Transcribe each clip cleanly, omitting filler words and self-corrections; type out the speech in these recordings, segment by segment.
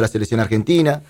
la selección argentina,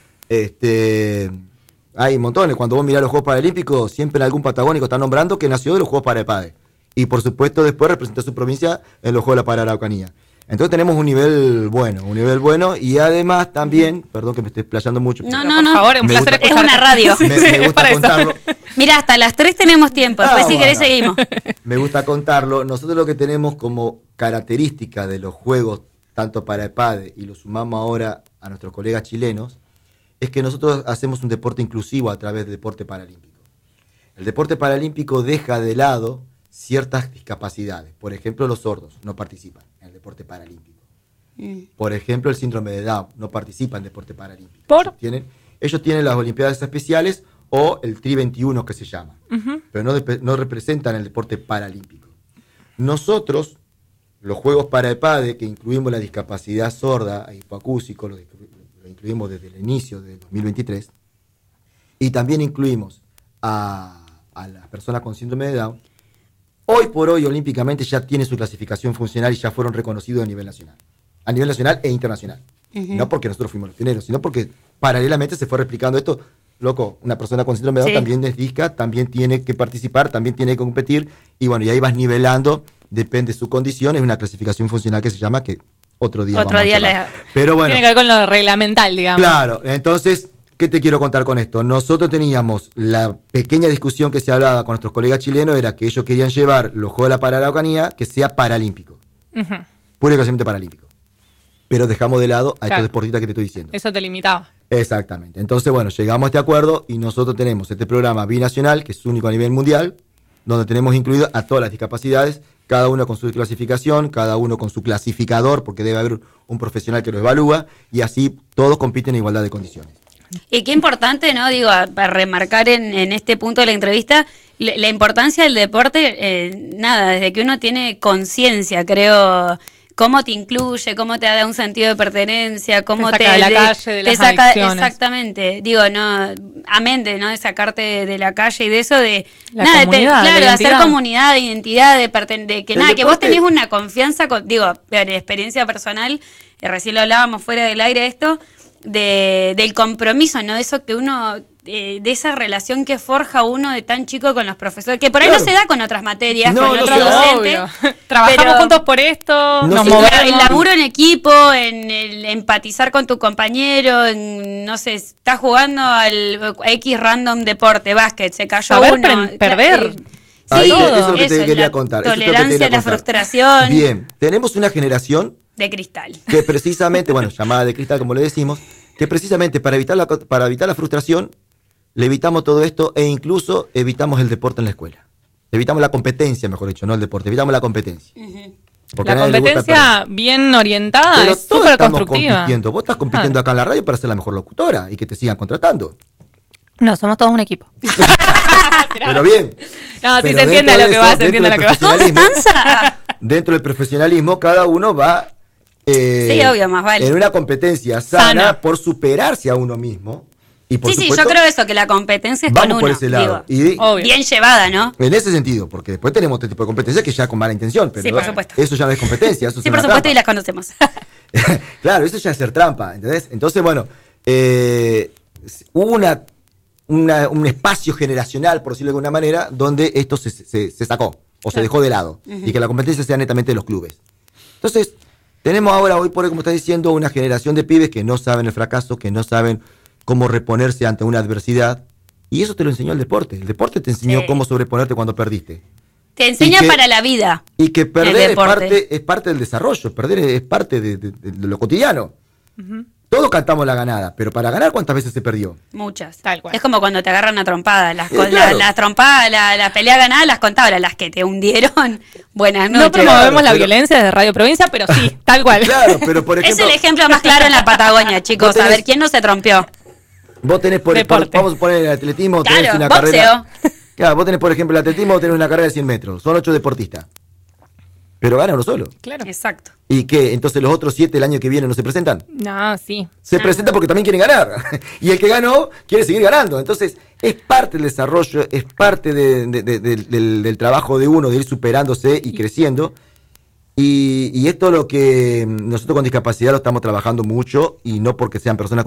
hay montones. Cuando vos mirás los Juegos Paralímpicos, siempre algún patagónico está nombrando que nació de los Juegos Paraepade. Y por supuesto después representó a su provincia en los Juegos de la Pararaucanía. Entonces tenemos un nivel bueno, y además también, perdón que me esté explayando mucho. No, por favor, un placer escucharte. Es una radio. Me gusta contarlo. Mira, hasta las 3 tenemos tiempo, después si querés seguimos. Me gusta contarlo. Nosotros lo que tenemos como característica de los Juegos, tanto para EPADE, y lo sumamos ahora a nuestros colegas chilenos, es que nosotros hacemos un deporte inclusivo a través del deporte paralímpico. El deporte paralímpico deja de lado ciertas discapacidades. Por ejemplo, los sordos no participan en el deporte paralímpico. Por ejemplo, el síndrome de Down no participa en deporte paralímpico. ¿Por? Ellos tienen las Olimpiadas Especiales o el Tri 21 que se llama, pero no representan el deporte paralímpico. Nosotros, los Juegos para EPADE, que incluimos la discapacidad sorda e hipoacúsico, lo incluimos desde el inicio del 2023, y también incluimos a las personas con síndrome de Down. Hoy por hoy, olímpicamente, ya tiene su clasificación funcional y ya fueron reconocidos a nivel nacional e internacional. No porque nosotros fuimos los pioneros, sino porque paralelamente se fue replicando esto. Loco, una persona con síndrome de Down también es disca, también tiene que participar, también tiene que competir, y bueno, y ahí vas nivelando, depende de su condición, es una clasificación funcional que se llama, que otro día Pero bueno, tiene que ver con lo reglamental, digamos. Claro, entonces, ¿qué te quiero contar con esto? Nosotros teníamos la pequeña discusión que se hablaba con nuestros colegas chilenos, era que ellos querían llevar los Juegos de la Pararaucanía que sea paralímpico. Pura y exclusivamente paralímpico. Pero dejamos de lado a estos deportistas que te estoy diciendo. Eso te limitaba. Exactamente. Entonces, bueno, llegamos a este acuerdo y nosotros tenemos este programa binacional, que es único a nivel mundial, donde tenemos incluido a todas las discapacidades, cada uno con su clasificación, cada uno con su clasificador, porque debe haber un profesional que lo evalúa, y así todos compiten en igualdad de condiciones. Y qué importante, ¿no? Digo, para remarcar en este punto de la entrevista, la importancia del deporte, desde que uno tiene conciencia, creo, cómo te incluye, cómo te da un sentido de pertenencia, cómo te saca de la calle, de las adicciones. Exactamente. Digo, no, amén de sacarte de la calle y de eso, de la comunidad, de hacer comunidad, de identidad, de que vos tenés una confianza, de experiencia personal, recién lo hablábamos fuera del aire esto, del compromiso, ¿no? De eso que uno, de esa relación que forja uno de tan chico con los profesores, que por ahí no se da con otras materias, con otros docentes. Trabajamos juntos por esto, nos movemos. El laburo en equipo, en el empatizar con tu compañero, en, no sé, estás jugando al X random deporte, básquet, se cayó saber uno. Perder. Sí, eso es lo que te quería contar. Tolerancia a la frustración. Bien, tenemos una generación de cristal. Que precisamente, llamada de cristal, como le decimos, que precisamente para evitar la frustración, le evitamos todo esto e incluso evitamos el deporte en la escuela. Evitamos la competencia, mejor dicho, no el deporte, evitamos la competencia. La competencia bien orientada, pero es súper constructiva. Compitiendo. Vos estás compitiendo acá en la radio para ser la mejor locutora y que te sigan contratando. No, somos todos un equipo. Pero bien. No, si se entiende lo que va, se entiende lo que va. Dentro del profesionalismo, cada uno va obvio, más vale. en una competencia sana por superarse a uno mismo. Y por supuesto, yo creo eso, que la competencia es con uno. Por ese lado. Bien llevada, ¿no? En ese sentido, porque después tenemos este tipo de competencias que ya con mala intención, pero por supuesto. Eso ya no es competencia. Eso sí, por supuesto, y las conocemos. Claro, eso ya es ser trampa, ¿entendés? Entonces, hubo un espacio generacional, por decirlo de alguna manera, donde esto se sacó o se dejó de lado, y que la competencia sea netamente de los clubes. Entonces, tenemos ahora, hoy por hoy, como estás diciendo, una generación de pibes que no saben el fracaso, que no saben cómo reponerse ante una adversidad, y eso te lo enseñó el deporte. El deporte te enseñó cómo sobreponerte cuando perdiste. Te enseña para la vida. Y que perder es parte del desarrollo, perder es parte de lo cotidiano. Todos cantamos la ganada, pero para ganar, ¿cuántas veces se perdió? Muchas. Tal cual. Es como cuando te agarran a trompada. Las trompadas, la pelea ganada las contaba, las que te hundieron. Buenas noches. No promovemos la violencia desde Radio Provincia, pero sí, tal cual. Claro, pero por ejemplo... Es el ejemplo más claro en la Patagonia, chicos. A ver, ¿quién no se trompió? Vos tenés, vamos a poner el atletismo, tenés una boxeo. Carrera... Claro, vos tenés, por ejemplo, el atletismo, tenés una carrera de 100 metros. Son 8 deportistas. Pero gana uno solo. Claro. Exacto. ¿Y qué? ¿Entonces los otros 7 el año que viene no se presentan? No, sí. Se presentan porque también quieren ganar. Y el que ganó quiere seguir ganando. Entonces, es parte del desarrollo, es parte del trabajo de uno, de ir superándose y creciendo. Y esto es lo que nosotros con discapacidad lo estamos trabajando mucho, y no porque sean personas